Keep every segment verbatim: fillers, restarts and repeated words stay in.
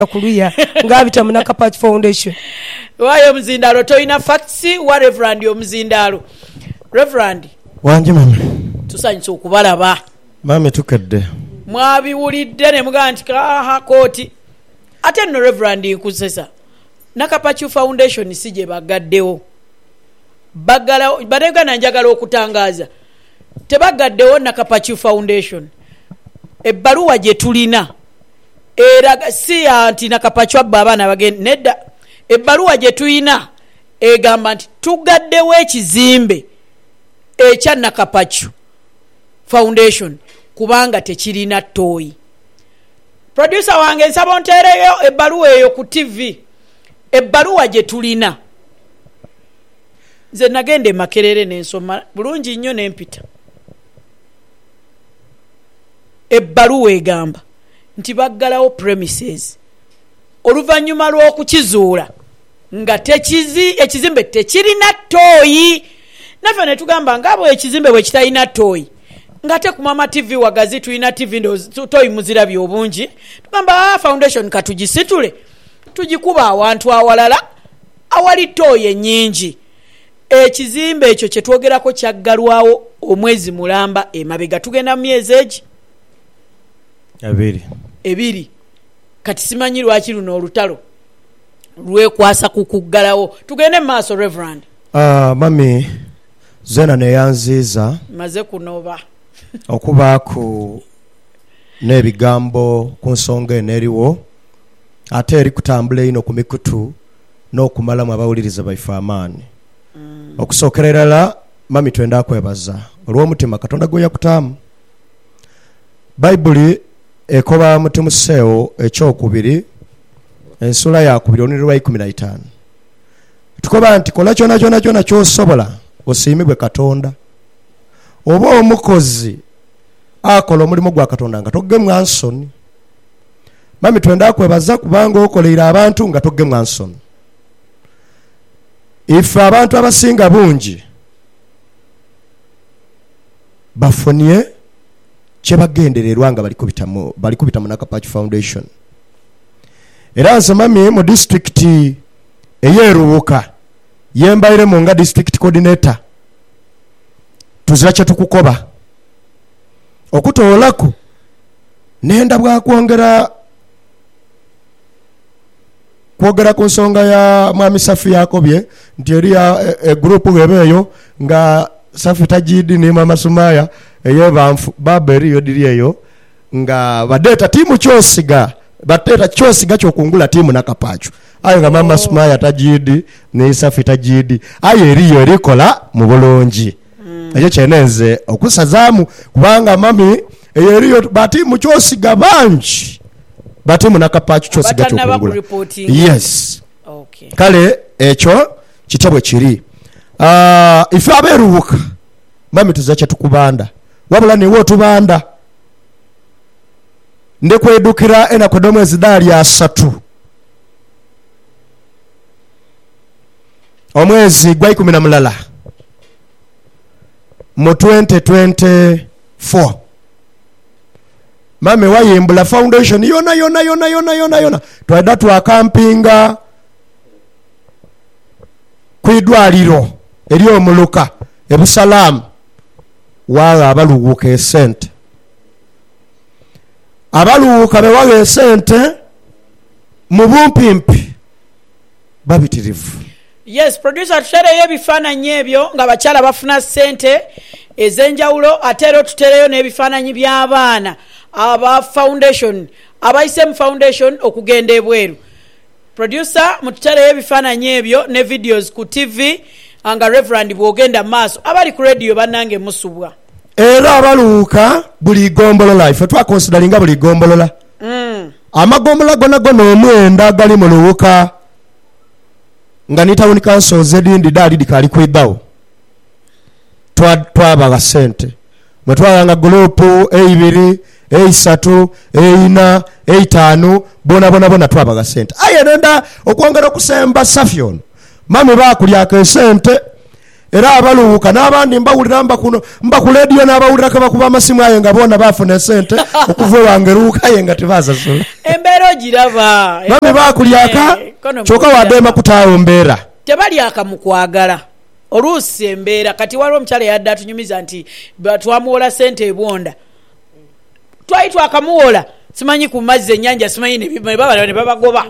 kuluya ngabita mu Nakapach Foundation. Wayo mzindalo toina facts wa Reverend yo mzindalo. Reverend wanje mama tusanyisa okubalaba. Mama tukedde. Mwabiwulidde ne muga nti kaha kooti. Ate no Reverend nkusesa. Nakapach Foundation sije bagaddewo. Bagala badega nanjagala okutangaaza. Tebagaddewo Nakapach Foundation. Ebbaluwa gye tulina era si anti Nakapach abaana bagenda nedda. Ebbaluwa gye tulina egamba nti tugaddewo ekizimbe ekya Nakapach Foundation kubanga tekirina ttooyi. Producer wange nsaba onteereyo ebbaluwa eyo ku T V. Ebbaluwa gye tulina nze nagende Makerere n'ensoma bulungi nnyo n'empita. Ebbaluwa egamba nti baggalawo premises oluvannyuma lw'okukizuula nga tekizi ekizimbe tekirina ttooyi. Naffe ne tugamba ngabo ekizimbe bwe kitalina ttooyi nga te ku Mama T V wagazi tulina T V ndo ttooyi muzirabye obungi. Tugamba ah, foundation katugisitule tugikuba awantu awalala awali ttooyi ennyingi. Ekizimbe ekyo kye twogerako kyaggalwawo omwezi mulamba emabega tugenda mu myezi egi abiri ebiri kati simanyi lwaki luno olutalo lwekwasa kukuggalawo. Tugende maaso Reverend. Ah, mami zena ne yanziza maze kunoba okubaako n'ebigambo ku nsonga eneriwo ate eri kutambula ino ku mikutu n'okumalamu abawuliriza baife amaani. Mm. Okusookerera mami twenda kwebaza olw'omutima Katonda gwe yakutaamu. Bayibuli ekoba mu Timoseewo ekyokubiri ensula yakubiri oluniri lwa ikumi na itaano tukoba nti kola kyona kyona kyona ky'osobola osiimibwe Katonda. Oba omukozi akola omulimu gwa Katonda nga togemwa nsoni. Mami twenda kwebaza kubanga okoleera abantu nga togemwa nsoni. Ife abantu abasinga bungi bafunye kye bagendererwa nga bali kubita mu bali kubita mu Nakapach Foundation. Era nze mami mu district eyerubuka yembaire mu nga district coordinator tuzira kye tukukoba okutoolako nenda bwa kwongera kwogera ku nsonga ya mwami Safi Yakobye nti eri ya e, e group webeyo nga Safi Tajidi ni Mama Sumaya eyo bamfu baberi yodiri eyo nga badeta timu kyosiga bateta kyosiga kyokungula timu Nakapach ayo nga Mama Sumaya Tajidi ni Safi Tajidi ayo eriyo erikola mu bulungi. Mm. Ekyo kyenenze okusazaamu kubanga mami eyo eriyo batimu kyosiga banji batimu Nakapach kyosiga kyokungula. Yes. Okay. Kale ekyo kitebwe kiri. Ah uh, ife aberubuka mami tuzacha tukubanda wabula ni wo tubanda ndekwedukira ena kodomo ezidali asatu omwezi gwa ikumi na mulala mu twenty twenty-four mami wayimbula foundation yona yona yona yona yona yona twada twa campinga kwidwaliro eriyo muluka ebusalamu wa abaluwuka esente abaluwuka bewaga esente mu bumpimpi babitirivu. Yes, producer tutereyo ebifaananyi ebyo nga bakyala bafuna sente ezenjawulo ate era tutereyo n'ebifaananyi by'abaana aba foundation abayise mu foundation okugenda ebweru. Producer mututereyo ebifaananyi ebyo ne videos ku T V anga Reverend bwogenda maaso abali ku radio bannange musubwa. Era abaluuka buli gombolola ife twakonsidalinga buli gombolola. Mm. Amagombola gona gona omwenda gali mu luwuka nga ni town council zedindi dali dikali kwiddawo twa twaba ga sente mwetwalanga group eibiri eisatu eina eitano bona bona bona twaba ga sente aye nenda okwongera okusemba Safion mami ba kulya ke sente era abaluuka n'abandi mbawulira mba kuno mba ku leediyo n'abawulira ko bakuba amasimu aye nga boona baafuna sente okuva ewange luuka ye nga tebasasula embeera ogiraba mami baakulyaka kyokka wadeema kutaawo mbeera tebalyaka mu kwagala oluusi embeera kati waliwo omukyala yadde atunyumiza nti twamuwola sente ebwonda twali twakamuwola simanyi ku mazzi ennyanja simanyi nebabala ne babagoba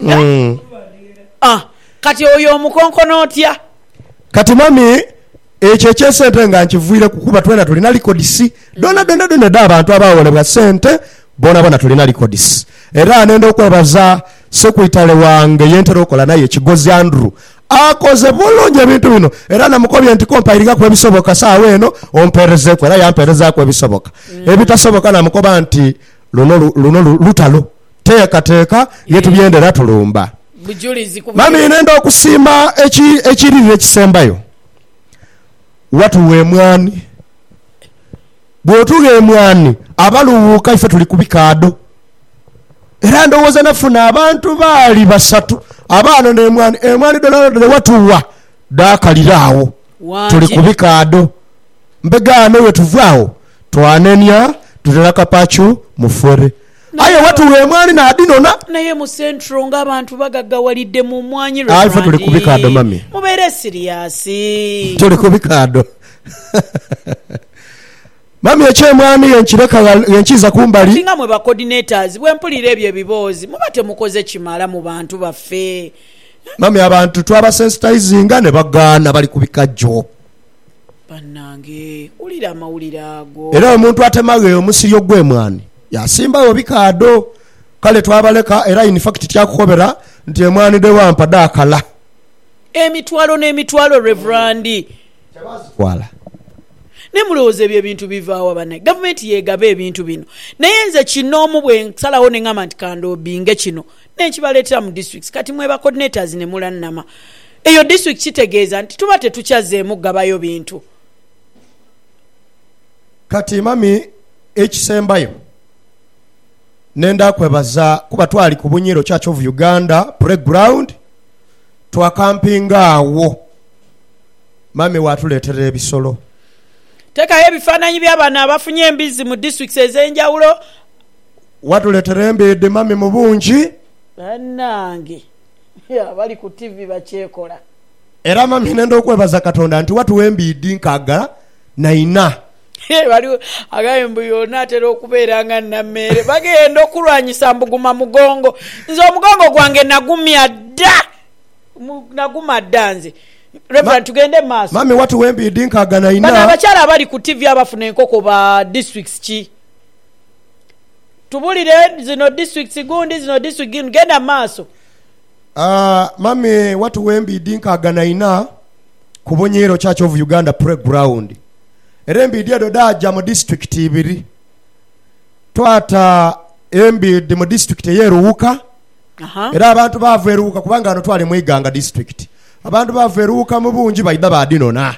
kati oyo omukonkono otya kati mami ekyo ekyesente nga nkivuire kukuba twena tulina likodisi dona dona dona dda abantu abawolebwa sente bona bona tulina likodisi era nenda okwebaza sekuitale wange yentera okola naye Kigozi Andrew akoze bulungi ebintu bino era namukobye nti kompairinga ku ebisoboka saawa eno ompeerezeeku era yampeerezaako ebisoboka ebitasoboka namukoba nti luno luno lutalo teekateeka yetubyendera tulumba mami nenda okusiima ekirire ekisembayo watuwa emwani bw'otuwa emwani abaluwuuka ife tuli ku bikaado era ndowooza nafuna abantu baali basatu abaana n'emwani emwani donadone watuwa daakaliraawo tuli ku bikaado mbegaane we tuvaawo twanenya tutera kapacu mufore aye watuwa emwani naadinona naye mu centro ng'abantu bagaggawalidde mu mwanyi ife tuli ku bikaado mami mubeere siriyasi tuli ku bikaado mami ekyemwani yenkiza kumbali singa mwe ba coordinators bwe mpulira ebyo ebiboozi muba temukoze kimala mu bantu baffe mami abantu twabasensitizinga ne bagaana bali ku bikajjo bannange ulira amawulire ago era omuntu atemaga omusiryo gw'emwani yasimbayo bikaado kale twabaleka era in fact tyakukobera nti emwani de wampa daakala emitwalo n'emitwalo reverandi wala ne mulowooza ebyo ebintu bivaawo bannaye gavumenti yeegaba ebintu bino naye nze kinoomu bwe nsalawo ne ngamba nti kandoobinge kino nenkibaleetera mu districts kati mweba coordinators ne mulannama eyo district kitegeeza nti tuba tetukyazeemu gabayo bintu kati mami ekisembayo nenda kwebaza kuba twali ku Bunyiro Church of Uganda playground twakampingaawo mami watuleetera ebisolo tekayo ebifaananyi by'abaana abafunye embizi mu districts ez'enjawulo watuleetera embidde mami mu bungi bannange abali ku tivi bakyekola era mami nenda okwebaza Katonda nti watuwa embiddi nkaaga naina waliwo agaye mbu yonna atera okubeera nga nammeere bagenda okulwanyisa mbuguma mugongo nze omugongo gwange nagumya dda naguma dda nze Reverend tugende maaso mami watuwa embiddi nkaaga naina bano abakyala abali ku tivi abafuna enkoko ba districts ki tubulire zino districts gundi zino district gundi genda maaso uh, mami watuwa embiddi nkaaga naina ku Bunyiro Church of Uganda playground era embiddi edo daajja mu district ibiri twata embiddi mu district eyeeruwuka era abantu baava eruwuka kubanga ano twali mwiganga district abantu baava eruwuka mu bungi baida baadinona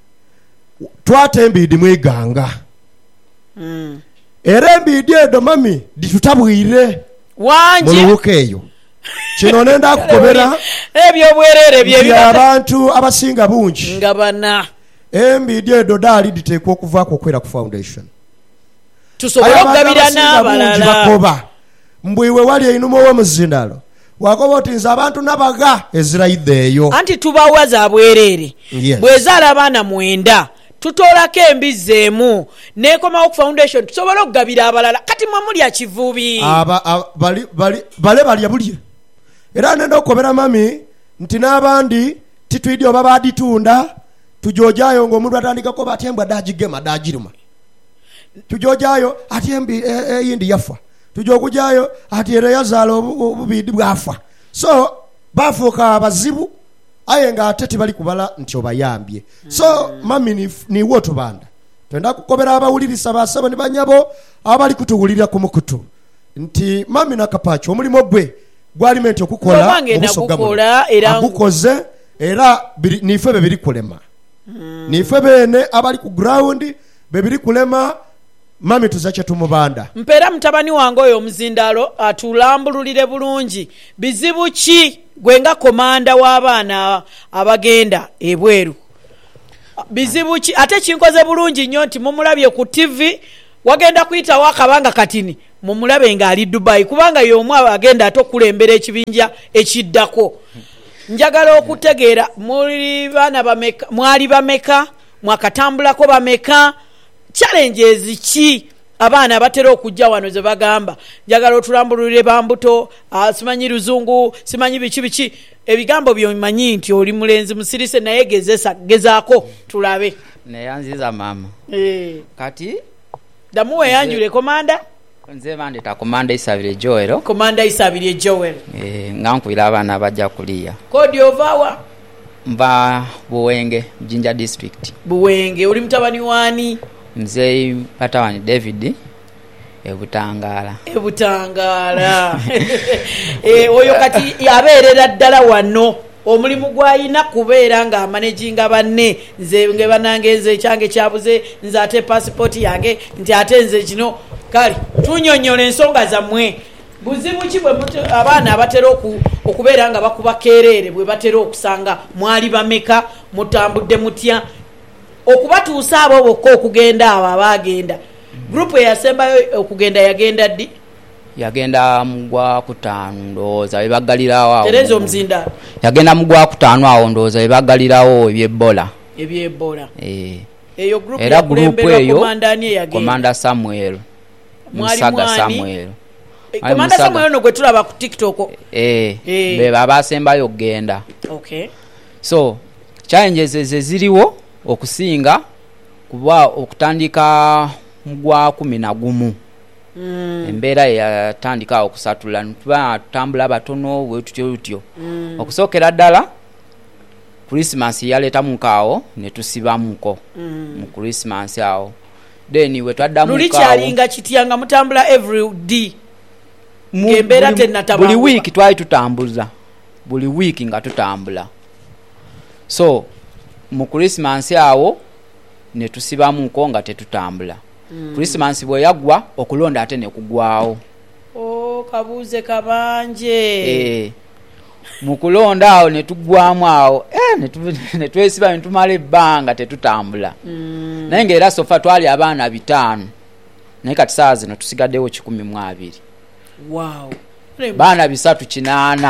twata embiddi mwiganga mm. era embiddi edo mami ditutabwire wangi muluwuka eyo kino nenda kukobera ebyobwerere by'abantu abasinga bungi nga bana embiddi edo daali diteekwa okuvaako okwera ku foundation tusobole okugabira n'abalala bakoba mbwiwe wali einuma ow'omuzindalo wakoba oti nze abantu nabaga ezirayidde eyo anti tubawa za bwerere yes. bwezaala abaana mwenda tutoolako embizi emu nekomawo ku foundation tusobole okugabira abalala kati mwe mulya kivubi bale balya bulye era nenda okukobera mami nti n'abandi titwidde oba baaditunda tujojayo ng'omuntu atandikako bati embwa daagigema daagiruma tujojayo ati embi eyindi yafa tujokujayo ati era yazaala obubidi bwafa so bafuuka abazibu aye nga ate tibali kubala nti obayambye so mami niwo tubanda twenda kukobera abawulirisa basaba ne banyabo abali kutuwulirira ku mukutu nti mami nakapacho omulimu gwe gwali enti okukola agukoze era nife bebiri kulema Hmm. nife bene abali ku ground bebiri kulema mami tuzache tumubanda mpera mutabani wange oyo omuzindalo atulambululire bulungi bizibu ki gwenga komanda w'abaana abagenda ebweru bizibu ki ate kinkoze bulungi nnyo nti mumulabye ku T V wagenda kuyitawo akabanga katini mumulabe nga ali Dubai kubanga y'omu agenda ate okulembera ekibinja ekiddako. Njagala okutegeera muli baana bameka mwali bameka mwakatambulako bameka challenges ki abaana abatera okujja wano ze bagamba njagala otulambulire bambuto simanyi luzungu simanyi biki biki ebigambo byomanyi nti oli mulenzi musirise naye gezesa gezaako tulabe neyanziza mama eh kati damuwe yanjule komanda nze bande ta komanda Isabire Joel komanda Isabire Joel eh ngankubira abaana abajja kuliya kodi ovawa mba Buwenge Jinja district Buwenge oli mutabani wani mzee patawani David ebutangala ebutangala eh oyo kati yabeerera ddala wano omulimu gwayina kubeera nga managinga banne nze nge banange nze kyange kyabuze nze ate passport yange nti ate nze kino kale tunyonyola ensonga zammwe buzibu ki bwe abaana abatera okubeera nga bakuba keerere bwe batera okusanga mwali bameka mutambudde mutya okubatuusa abo bokka okugenda abo abagenda group eyasembayo okugenda yagenda ddi yagenda mugwa kutaano ndowooza bebagalirawo awo Tereza Omuzinda yagenda mugwa kutaano awo ndowooza bebagalirawo ebyebbola ebyebbola eh eyo group era group eyo komanda ani yagenda komanda Samuel Musaga Samuel komanda Samuel no gwe tulaba ku TikTok eh be babasembayo okugenda okay so challenges eziriwo okusinga kuba okutandika mugwa kumi na gumu mm. embeera yatandika okusatula tuba tutambula batono bwe tutyo tutyo mm. okusokera ddala Christmas yaleta mukaawo ne tusibamuko mm. mu Christmas awo then we twaddamu luli kyalinga kityanga mutambula every day ngembera tennatabula buli week twali tutambuza buli week nga tutambula so mu Christmas awo ne tusibamuko nga tetutambula mm. Christmas bwe yagwa okulonda ate ne kugwaawo oh kabuze kabanje eh mu kulonda awo ne tugwamu awo eh ne twesiba ne tumala ebbanga tetutambula mm. naye ng'era sofa twali abaana bitaano naye kati saa zino tusigaddewo kikumi mu abiri wow baana bisatu kinaana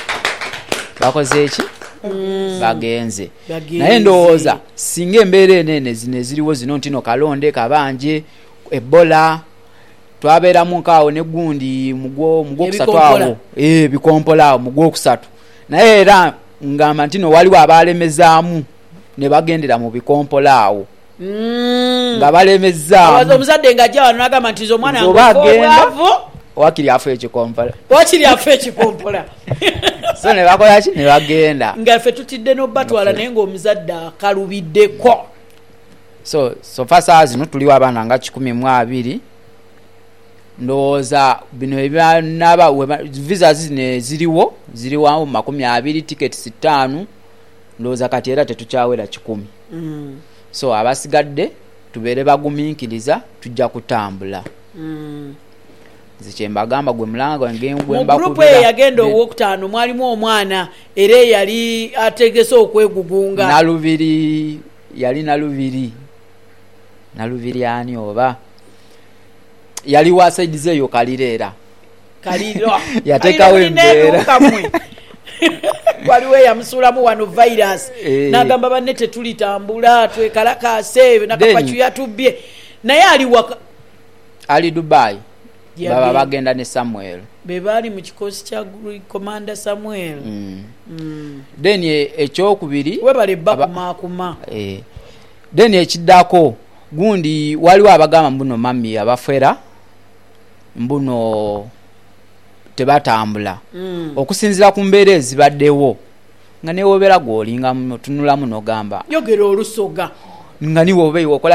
bakoze eki Mm. bagenze naye ndowooza singa embeera enene zino eziriwo zino ntino kalonde kabanje ebola twabeeramu nkaawo ne gundi mugwo mugwokusatu awo eh bikompola awo mugwokusatu naye era ngamba ntino waliwo abalemezaamu ne bagendera mu bikompola awo mm. nga balemezaamu abazo omuzadde ng'ajja wano n'agamba nti omwana ng'obwavu wakiri afu ekikompola wakiri afu ekikompola so ne bakola ki ne bagenda nga ffe tutidde n'obbatwala naye ng'omuzadde akalubiddeko so so far saa zino tuliwo abaana nga kikumi mu abiri ndowooza bino ebyanaba visa zino ziriwo ziriwo makumi abiri tickets ttaano ndowooza kati era tetukyawera kikumi mm. so abasigadde tubeere bagumiikiriza tujja kutambula mm. zikyembagamba gwe mulanga gwe mbakubira mu group eyo yagenda owokutaano mwalimu omwana era yali ategese okwegugunga nalubiri yali nalubiri nalubiri ani oba yali wa side zeyo kalirera kaliro yatekawo embeera waliwo yamusulamu wano virus e. Nagamba banne tetulitambula twekalakase nakapachu yatubye naye ali waka ali Dubai baba bagenda ne Samuel bebali mu kikosi kya Commander Samuel mm. Mm. then ekyokubiri webale bakuma kuma eh then ekiddako gundi waliwo abagamba mbuno mami abafera mbuno tebatambula mm. okusinzira ku mbeera ezibaddewo nga ne wobera gwolinga tunulamu nogamba yogera olusoga nga niwo obeyi okola